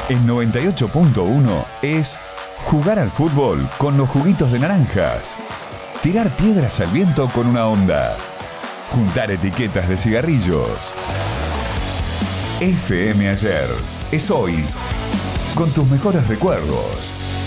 El 98.1 es jugar al fútbol con los juguitos de naranjas, tirar piedras al viento con una onda, juntar etiquetas de cigarrillos. FM Ayer es hoy, con tus mejores recuerdos.